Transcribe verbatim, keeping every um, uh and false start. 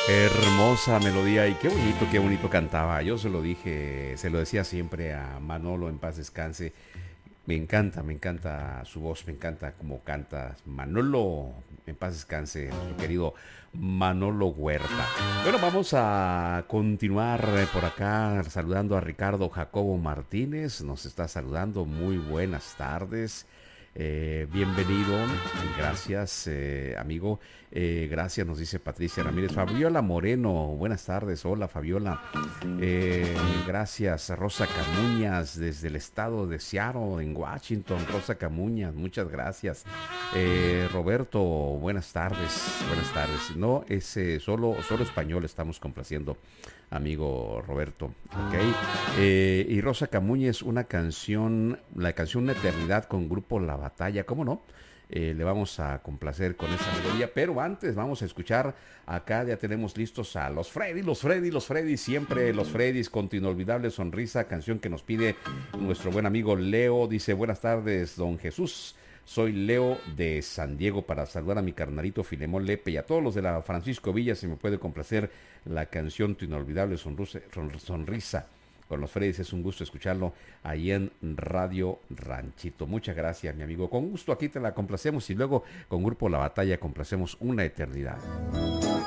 Hermosa melodía y qué bonito, qué bonito cantaba. Yo se lo dije, se lo decía siempre a Manolo en paz descanse. Me encanta, me encanta su voz, me encanta cómo canta Manolo, en paz descanse, nuestro querido Manolo Huerta. Bueno, vamos a continuar eh, por acá saludando a Ricardo Jacobo Martínez, nos está saludando, muy buenas tardes. Eh, bienvenido, gracias eh, amigo, eh, gracias nos dice Patricia Ramírez. Fabiola Moreno, buenas tardes, hola Fabiola. Eh, gracias, Rosa Camuñas, desde el estado de Seattle, en Washington. Rosa Camuñas, muchas gracias. Eh, Roberto, buenas tardes, buenas tardes. No, es eh, solo, solo español estamos complaciendo, amigo Roberto. Ok. Eh, y Rosa Camuñas, una canción, la canción Una Eternidad con Grupo La Batalla, ¿cómo no? Eh, le vamos a complacer con esa melodía, pero antes vamos a escuchar, acá ya tenemos listos a los Freddy, los Freddy, los Freddy, siempre los Freddys con tu inolvidable sonrisa, canción que nos pide nuestro buen amigo Leo. Dice, buenas tardes, don Jesús, soy Leo de San Diego para saludar a mi carnalito Filemón Lepe y a todos los de la Francisco Villa, si me puede complacer la canción tu inolvidable sonrisa, sonrisa con los Freddys. Es un gusto escucharlo ahí en Radio Ranchito. Muchas gracias, mi amigo. Con gusto aquí te la complacemos y luego con Grupo La Batalla complacemos Una Eternidad.